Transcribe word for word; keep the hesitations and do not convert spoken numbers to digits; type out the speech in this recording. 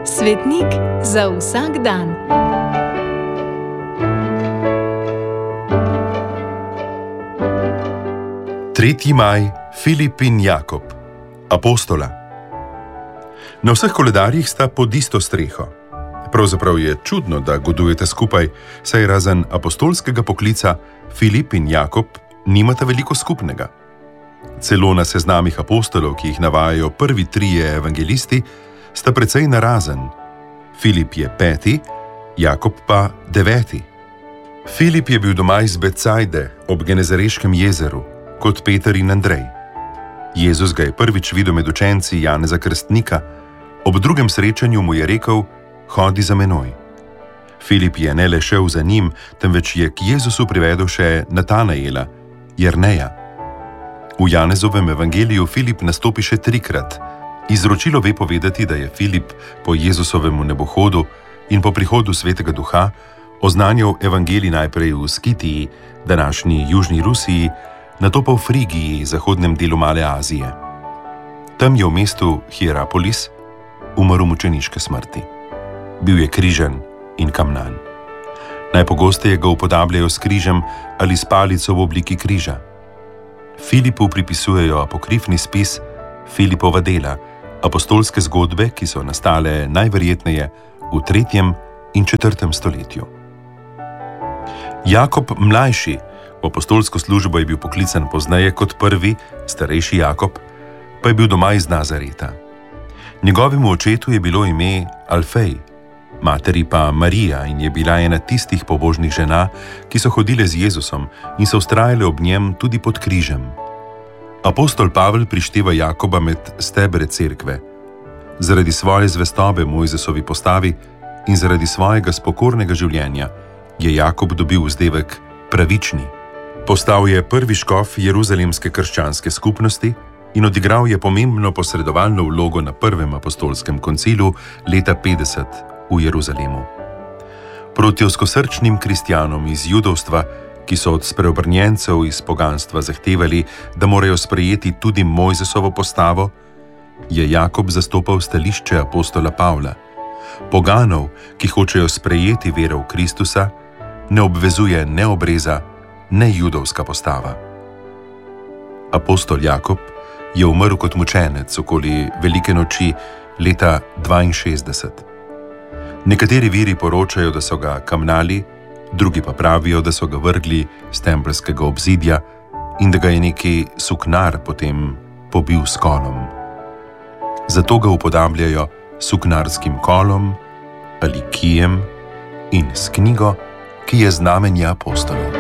Svetnik za vsak dan. tretji maj, Filip in Jakob, apostola. Na vseh koledarjih sta pod isto streho. Pravzaprav je čudno, da godujete skupaj, saj razen apostolskega poklica Filip in Jakob nimata veliko skupnega. Celo na seznamih apostolov, ki jih navajajo prvi trije evangelisti, sta precej narazen. Filip je peti, Jakob pa deveti. Filip je bil doma iz Becajde ob Genezareškem jezeru, kot Peter in Andrej. Jezus ga je prvič videl med učenci Janeza Krstnika, ob drugem srečanju mu je rekel: hodi za menoj. Filip je ne le šel za njim, temveč je k Jezusu privedel še Natanaela, Jerneja. V Janezovem evangeliju Filip nastopi še trikrat. Izročilo ve povedati, da je Filip po Jezusovemu nebohodu in po prihodu Svetega Duha oznanjal evangelij najprej v Skitiji, današnji Južni Rusiji, nato pa v Frigiji, zahodnem delu Male Azije. Tam je v mestu Hierapolis umrl mučeniške smrti. Bil je križan in kamnan. Najpogosteje ga upodabljajo s križem ali s palico v obliki križa. Filipu pripisujejo apokrifni spis, Filipova dela, apostolske zgodbe, ki so nastale najverjetneje v tretjem in četrtem stoletju. Jakob mlajši, v apostolsko službo je bil poklican pozneje kot prvi, starejši Jakob, pa je bil doma iz Nazareta. Njegovemu očetu je bilo ime Alfej, materi pa Marija, in je bila ena tistih pobožnih žena, ki so hodile z Jezusom in so vztrajale ob njem tudi pod križem. Apostol Pavel prišteva Jakoba med stebre cerkve. Zaradi svoje zvestobe Mojzesovi postavi in zaradi svojega spokornega življenja je Jakob dobil vzdevek pravični. Postal je prvi škof jeruzalemske krščanske skupnosti in odigral je pomembno posredovalno vlogo na prvem apostolskem koncilu leta petdeset v Jeruzalemu. Proti ozkosrčnim kristjanom iz judovstva, ki so od spreobrnjencev iz poganstva zahtevali, da morajo sprejeti tudi Mojzesovo postavo, je Jakob zastopal stališče apostola Pavla. Poganov, ki hočejo sprejeti vero v Kristusa, ne obvezuje ne obreza, ne judovska postava. Apostol Jakob je umrl kot mučenec okoli Velike noči leta dvainšestdeset. Nekateri viri poročajo, da so ga kamnali, drugi pa pravijo, da so ga vrgli s tempeljskega obzidja in da ga je neki suknar potem pobil s kolom. Zato ga upodabljajo s suknarskim kolom ali kijem in s knjigo, ki je znamenje apostolov.